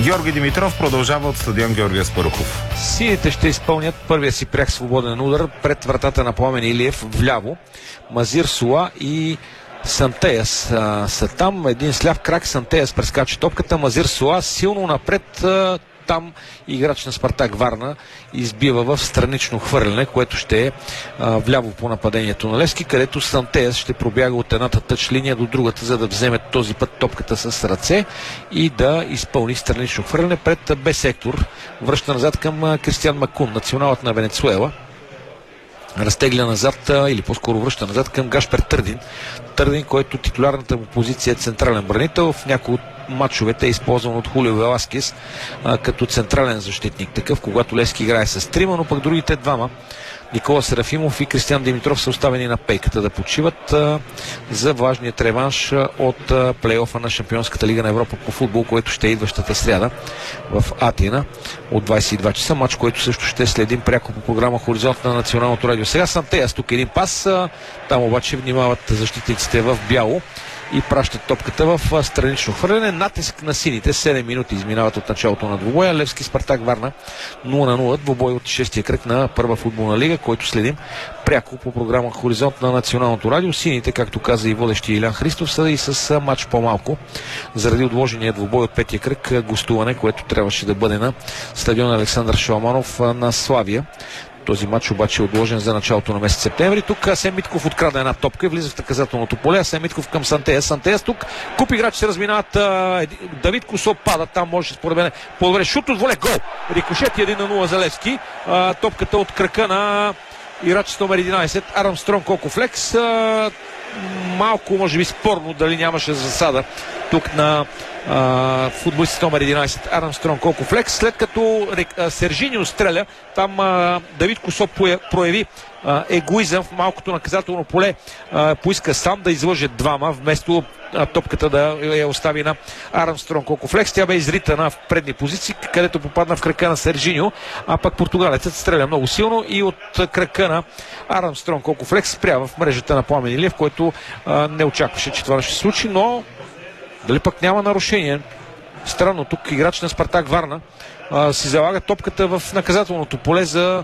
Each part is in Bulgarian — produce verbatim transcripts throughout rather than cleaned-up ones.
Георги Димитров продължава от стадион Георги Аспарухов. Сините ще изпълнят първия си пряк свободен удар пред вратата на Пламен Илиев вляво. Мазир Суа и Сантеяс а, са там. Един с ляв крак Сантеяс прескача топката. Мазир Суа силно напред. А, там играч на Спартак Варна избива в странично хвърляне, което ще е а, вляво по нападението на Левски, където Сантеяс ще пробяга от едната тъч линия до другата, за да вземе този път топката с ръце и да изпълни странично хвърляне пред Б сектор. Връща назад към Кристиан Макун, националът на Венецуела. Разтегля назад, или по-скоро връща назад към Гашпер Търдин. Търдин, който титулярната му позиция е централен бранител. В някои от матчовете е използван от Хулио Веласкес а, като централен защитник. Такъв, когато Левски играе с трима, но пък другите двама, Никола Серафимов и Кристиан Димитров, са оставени на пейката да почиват а, за важният реванш от а, плейофа на Шампионската лига на Европа по футбол, който ще е идващата сряда в Атина от двадесет и два часа. Матч, който също ще следим пряко по програма Хоризонт на Националното радио. Сега Сантеяс, тук един пас, а, там обаче внимават защитниците в бяло и пращат топката в странично хвърляне. Натиск на сините. седем минути изминават от началото на двубоя. Левски Спартак Варна нула на нула. Двубой от шестия кръг на първа футболна лига, който следим пряко по програма Хоризонт на Националното радио. Сините, както каза и водещи Илян Христов, са и с матч по-малко заради отложения двубой от петия кръг гостуване, което трябваше да бъде на стадион Александър Шаламанов на Славия. Този матч обаче е отложен за началото на месец септември. Тук Асен Митков открада една топка и влиза в наказателното поле. Асен Митков към Сантеяс. Сантеяс тук. Куп играчи се разминават. Давид Косо пада. Там може според мен по-добре шут от воле. Гол! Рикошет един на нула за Левски. Топката от крака на играч с номер единадесет Армстронг Кокофлекс. Малко може би спорно дали нямаше засада тук на Uh, футболистът номер единадесет Армстронг Кокофлекс. След като uh, Сержиньо стреля, там uh, Давид Косо прояви uh, егоизъм в малкото наказателно поле, uh, поиска сам да излъже двама, вместо uh, топката да я остави на Армстронг Кокофлекс. Тя бе изритана в предни позиции, където попадна в крака на Сержиньо, а пък португалецът стреля много силно и от крака на Армстронг Кокофлекс спря в мрежата на Пламен Илиев, който uh, не очакваше, че това ще се случи, но дали пък няма нарушение. Странно, тук играч на Спартак Варна а, си залага топката в наказателното поле за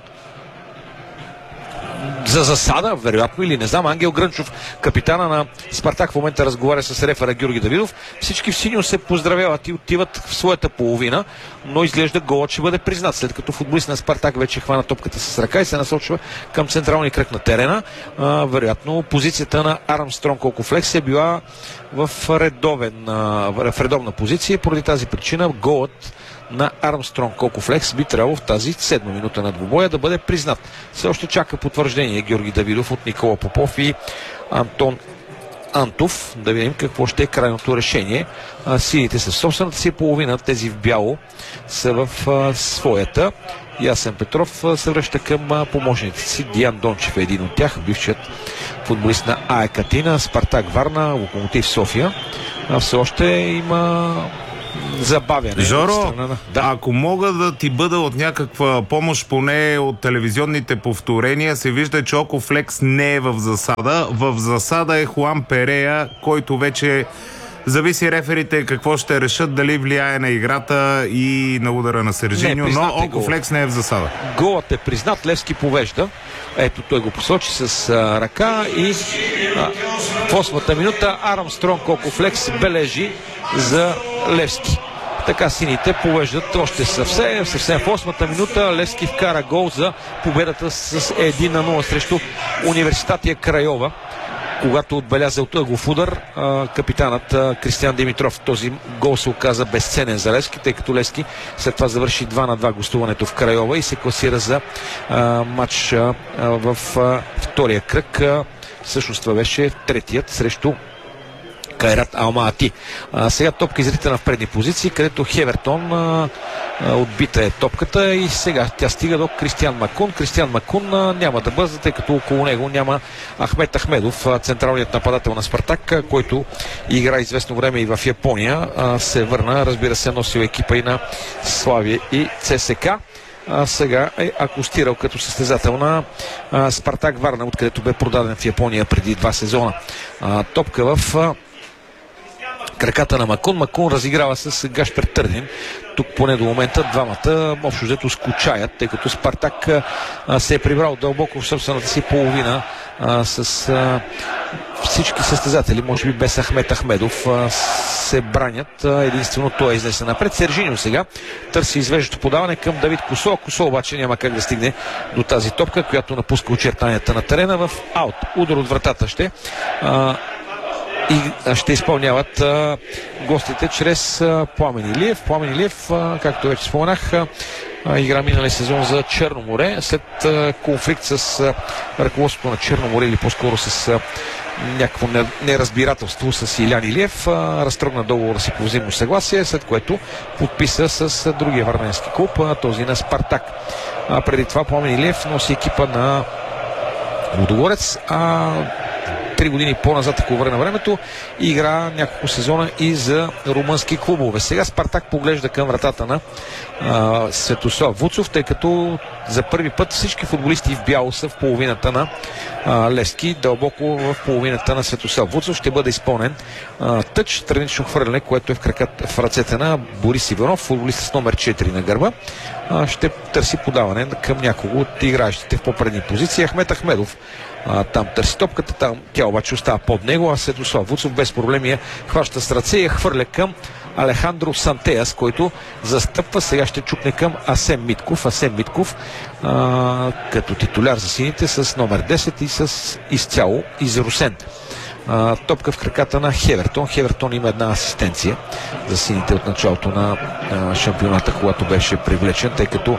за засада, вероятно, или не знам. Ангел Грънчов, капитана на Спартак, в момента разговаря с рефера Георги Давидов. Всички в синьо се поздравяват и отиват в своята половина, но изглежда голът ще бъде признат, след като футболист на Спартак вече хвана топката с ръка и се насочва към централния кръг на терена. А, вероятно, позицията на Армстронг Кокофлекс е била в, редовен, в редовна позиция. Поради тази причина голът на Армстронг Кокофлекс би трябвало в тази седма минута на двубоя да бъде признат. Все още чака потвърждение Георги Давидов от Никола Попов и Антон Антов. Да видим какво ще е крайното решение. Сините са в собствената си половина, тези в бяло са в а, своята. Ясен Петров се връща към помощниците си. Диан Дончев е един от тях, бившият футболист на АЕК Атина, Спартак Варна, Локомотив София. А все още има забавяне. Жоро, да. Ако мога да ти бъда от някаква помощ, поне от телевизионните повторения, се вижда, че Окофлекс не е в засада. В засада е Хуан Перея, който вече зависи реферите какво ще решат, дали влияе на играта и на удара на Сержиньо, но Окофлекс не е в засада. Голът е признат, Левски повежда. Ето, той го посочи с а, ръка и а, в осмата минута Армстронг Кокофлекс бележи за Левски. Така сините повеждат още съвсем, съвсем в осмата минута. Левски вкара гол за победата с един на нула срещу Университатия Крайова, когато отбеляза от ъглов удар капитанът Кристиан Димитров. Този гол се оказа безценен за Левски, тъй като Левски след това завърши два на два гостуването в Крайова и се класира за а, матч а, в а, втория кръг. А, всъщност това беше третият срещу Кайрат Алмаати. А, сега топка изритана в предни позиции, където Хевертон а, а, отбита е топката и сега тя стига до Кристиан Макун. Кристиан Макун а, няма да бърза, тъй като около него няма Ахмет Ахмедов, а, централният нападател на Спартак, а, който игра известно време и в Япония. А, се върна, разбира се, носил екипа и на Славия и ЦСКА. А сега е акустирал като състезател на а, Спартак Варна, откъдето бе продаден в Япония преди два сезона. А, топка в а, краката на Макун. Макун разиграва с Гашпер Търдин. Тук поне до момента двамата общо взето скучаят, тъй като Спартак а, се е прибрал дълбоко в собствената си половина а, с а, всички състезатели, може би без Ахмет Ахмедов, а, се бранят. А, единствено той е изнесен напред. Сержиньо сега търси извеждащо подаване към Давид Косо. Косо обаче няма как да стигне до тази топка, която напуска очертанията на терена в аут. Удар от вратата ще а, и ще изпълняват а, гостите чрез а, Пламен Илиев. Пламен Илиев, а, както вече споменах, а, игра минали сезон за Черноморе. След а, конфликт с а, ръководството на Черноморе, или по-скоро с а, някакво неразбирателство с Илян Илиев, а, разтръгна договора си по взаимно съгласие, след което подписа с а, другия варненски клуб, а, този на Спартак. А, преди това Пламен Илиев носи екипа на Лудогорец, а три години по-назад, ако време на времето, игра няколко сезона и за румънски клубове. Сега Спартак поглежда към вратата на а, Светослав Вуцов, тъй като за първи път всички футболисти в бяло са в половината на а, Левски, дълбоко в половината на Светослав Вуцов. Ще бъде изпълнен а, тъч, странично хвърляне, което е в, краката, в ръцете на Борис Иванов, футболист с номер четири на гърба. А, ще търси подаване към някого от играещите в по-предни позиции. Ахмет Ахмедов А, там търси топката, там тя обаче остава под него, а Светослав Вуцов без проблеми я хваща с ръце и я хвърля към Алехандро Сантеас, който застъпва. Сега ще чукне към Асем Митков. Асем Митков а, като титуляр за сините с номер десет и с изцяло изрусен. А, топка в краката на Хевертон. Хевертон има една асистенция за сините от началото на а, шампионата, когато беше привлечен, тъй като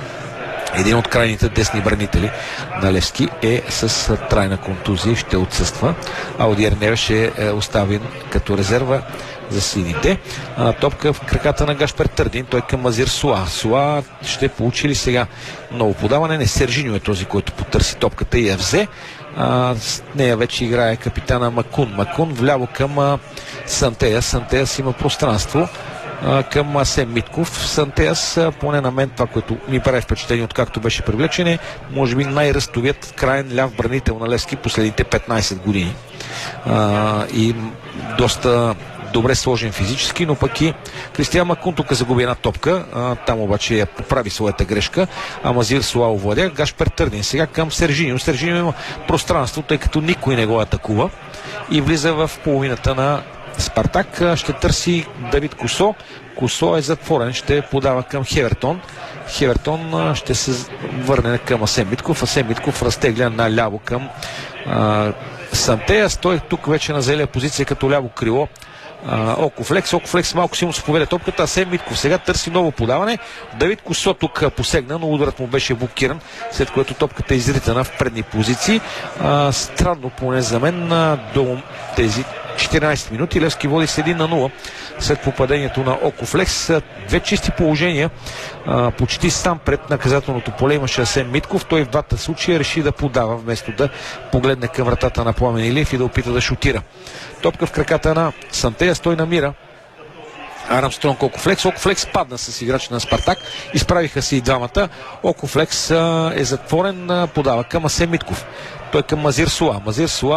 един от крайните десни бранители на Левски е с трайна контузия и ще отсъства. Аудиер Невеш е оставен като резерва за сините. А, топка в краката на Гашпер Търдин. Той към Мазир Суа. Суа ще получи ли сега ново подаване? Не, Сержиньо е този, който потърси топката и я взе. А, с нея вече играе капитана Макун. Макун вляво към а, Сантея. Сантеяс има пространство към Асем Митков. Сантеяс, поне на мен това, което ми прави впечатление, откакто беше привлечен, е може би най-ръстовият крайен ляв бранител на Левски последните петнайсет години. А, и доста добре сложен физически, но пък и Кристиан Макун тук загуби една топка, а, там обаче я поправи своята грешка, а Мазир Суа овладя. Гашпер Търдин сега към Сержиньо. Сержиньо има пространство, тъй като никой не го атакува и влиза в половината на Спартак. Ще търси Давид Косо. Косо е затворен, ще подава към Хевертон. Хевертон ще се върне към Асем Митков. Асем Митков разтегля наляво към а, Сантея. Той тук вече на заелия позиция като ляво крило. Окофлекс. Окофлекс малко силно се поведе топката. Асем Митков сега търси ново подаване. Давид Косо тук посегна, но ударът му беше блокиран, след което топката е изритана в предни позиции. А, странно поне за мен до тези четиринайсет минути. Левски води с един на нула след попадението на Окофлекс. Две чисти положения. А, почти сам пред наказателното поле имаше Асем Митков. Той в двата случая реши да подава, вместо да погледне към вратата на Пламен Илиев и да опита да шутира. Топка в краката на Сантеяс. Той намира Армстронг Окофлекс. Окофлекс падна с играч на Спартак. Изправиха се и двамата. Окофлекс а, е затворен. А, подава към Асем Митков. Той към Мазир Суа. Мазир Суа